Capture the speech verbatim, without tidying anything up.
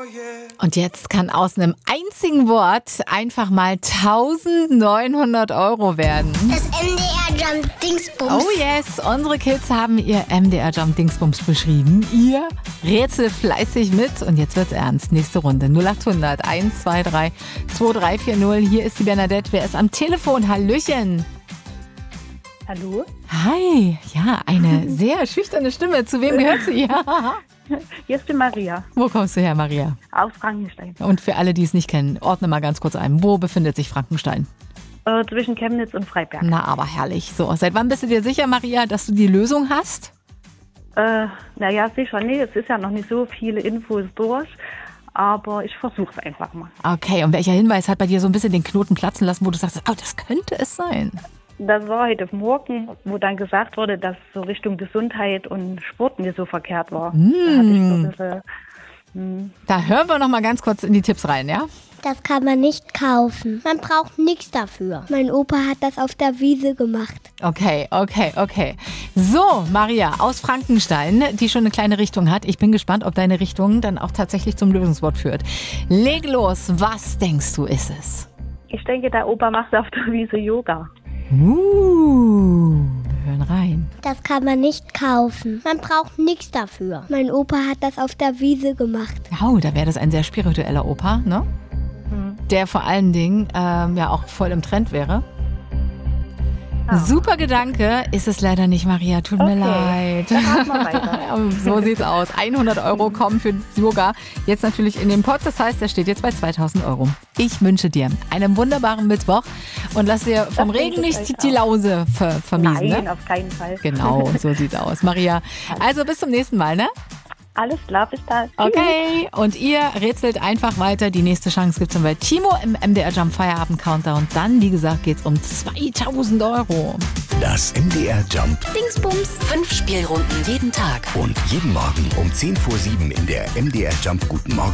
Und jetzt kann aus einem einzigen Wort einfach mal eintausendneunhundert Euro werden. Das M D R Jump Dingsbums. Oh yes, unsere Kids haben ihr M D R Jump Dingsbums beschrieben. Ihr rätselt fleißig mit und jetzt wird's ernst. Nächste Runde null acht hundert eins zwei drei zwei drei vier null. Hier ist die Bernadette. Wer ist am Telefon? Hallöchen. Hallo? Hi. Ja, eine sehr schüchterne Stimme. Zu wem gehört sie? Ja. Hier ist die Maria Wo kommst du her, Maria? aus Frankenstein. Und für alle, die es nicht kennen, ordne mal ganz kurz ein. Wo befindet sich Frankenstein? Äh, zwischen Chemnitz und Freiberg. Na, aber herrlich. So, seit wann bist du dir sicher, Maria, dass du die Lösung hast? Äh, naja, sicher, nee, es ist ja noch nicht so viele Infos durch, aber ich versuche es einfach mal. Okay, und welcher Hinweis hat bei dir so ein bisschen den Knoten platzen lassen, wo du sagst, oh, das könnte es sein? Das war heute Morgen, wo dann gesagt wurde, dass so Richtung Gesundheit und Sport nicht so verkehrt war. Mm. Da hatte ich so ein bisschen, hm. Da hören wir noch mal ganz kurz in die Tipps rein, ja? Das kann man nicht kaufen. Man braucht nichts dafür. Mein Opa hat das auf der Wiese gemacht. Okay, okay, okay. So, Maria aus Frankenstein, die schon eine kleine Richtung hat. Ich bin gespannt, ob deine Richtung dann auch tatsächlich zum Lösungswort führt. Leg los, was denkst du, ist es? Ich denke, der Opa macht auf der Wiese Yoga. Uh, wir hören rein. Das kann man nicht kaufen. Man braucht nichts dafür. Mein Opa hat das auf der Wiese gemacht. Oh, da wäre das ein sehr spiritueller Opa, ne? Hm. Der vor allen Dingen ähm, ja auch voll im Trend wäre. Ah. Super Gedanke, ist es leider nicht, Maria. Tut mir Okay, leid. dann machen wir weiter. Ja, so sieht's aus. hundert Euro kommen für das Yoga. Jetzt natürlich in den Pott. Das heißt, der steht jetzt bei zweitausend Euro. Ich wünsche dir einen wunderbaren Mittwoch und lass dir vom Das Regen wünsche ich nicht euch die auch. Lause ver vermiesen. Nein, Ne? auf keinen Fall. Genau, so sieht's aus. Maria, also bis zum nächsten Mal, ne? Alles klar, bis dann. Okay, und ihr rätselt einfach weiter. Die nächste Chance gibt's dann bei Timo im M D R Jump Feierabend Countdown. Dann, wie gesagt, geht's um zweitausend Euro. Das M D R Jump Dingsbums. Fünf Spielrunden jeden Tag. und jeden Morgen um zehn vor sieben in der M D R Jump Guten Morgen